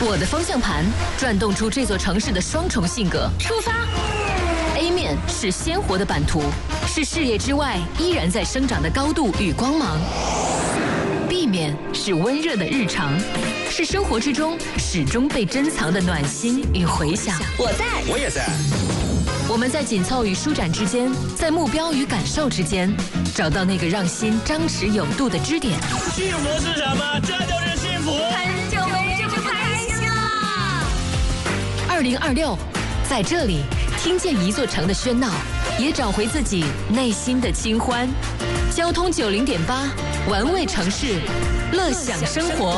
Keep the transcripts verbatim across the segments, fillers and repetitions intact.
我的方向盘转动出这座城市的双重性格。出发 ！A 面是鲜活的版图，是视野之外依然在生长的高度与光芒。B 面是温热的日常，是生活之中始终被珍藏的暖心与回响。 我在， 我也在。 我们在紧凑与舒展之间，在目标与感受之间，找到那个让心张弛有度的支点。 幸福是什么？这就是幸福。 很久没这么开心了。 二零二六，在这里听见一座城的喧闹，也找回自己内心的清欢。交通九零点八，玩味城市，乐享生活。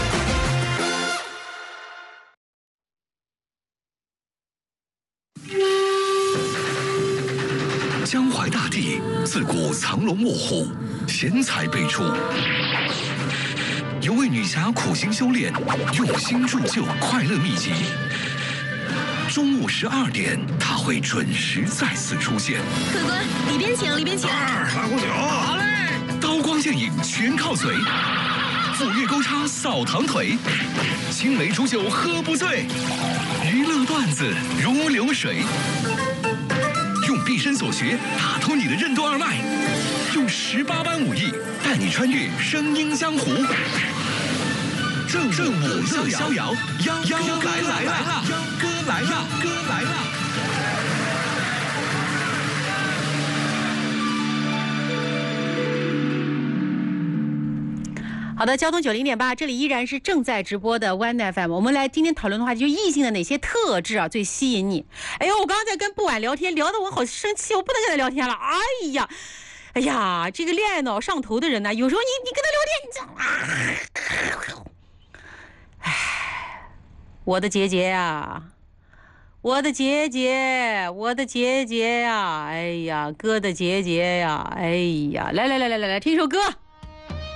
江淮大地自古藏龙卧虎，贤才辈出。有位女侠苦心修炼，用心铸就快乐秘籍。中午十二点，她会准时再次出现。 客官，里边请，里边请。 二拉壶酒，好嘞。刀光剑影全靠嘴，斧钺钩叉扫堂腿，青梅煮酒喝不醉，娱乐段子如流水。用毕生所学打通你的任督二脉，用十八般武艺带你穿越声音江湖。正正午乐逍遥，幺幺哥来了，幺哥来了，哥来了。 好的，交通九零点八，这里依然是正在直播的 One F M。我们来今天讨论的话题，就异性的哪些特质啊最吸引你？哎呦，我刚刚在跟不婉聊天，聊得我好生气，我不能跟他聊天了。哎呀，哎呀，这个恋爱脑上头的人呢、啊，有时候你你跟他聊天，你这样啊，哎，我的姐姐呀，我的姐姐，我的姐姐呀，哎呀，哥的姐姐呀，哎呀，来来来来来来，听首歌。